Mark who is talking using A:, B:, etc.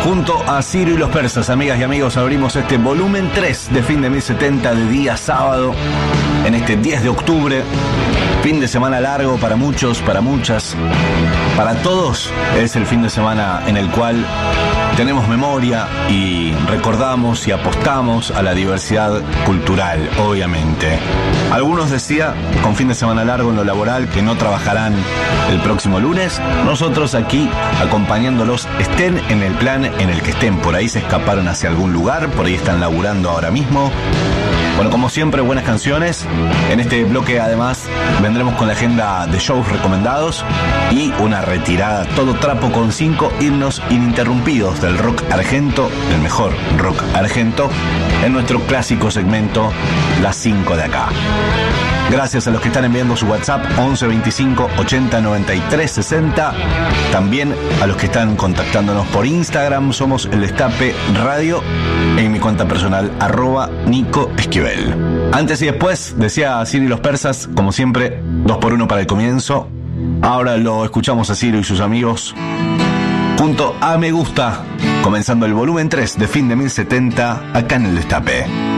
A: Junto a Ciro y los Persas, amigas y amigos, abrimos este volumen 3 de Fin de 1070 de día sábado, en este 10 de octubre, fin de semana largo para muchos, para muchas, para todos. Es el fin de semana en el cual tenemos memoria y recordamos y apostamos a la diversidad cultural, obviamente. Algunos decían, con fin de semana largo en lo laboral, que no trabajarán el próximo lunes. Nosotros aquí, acompañándolos, estén en el plan en el que estén. Por ahí se escaparon hacia algún lugar, por ahí están laburando ahora mismo. Bueno, como siempre, buenas canciones. En este bloque, además, vendremos con la agenda de shows recomendados y una retirada todo trapo con 5 himnos ininterrumpidos del rock argento, el mejor rock argento, en nuestro clásico segmento Las 5 de acá. Gracias a los que están enviando su WhatsApp 11 25 80 93 60. También a los que están contactándonos por Instagram. Somos El Destape Radio. En mi cuenta personal, @Nico Esquivel. Antes y después, decía Ciro y los Persas, como siempre, 2x1 para el comienzo. Ahora lo escuchamos a Ciro y sus amigos junto a Me Gusta, comenzando el volumen 3 de Fin de 1070 acá en El Destape.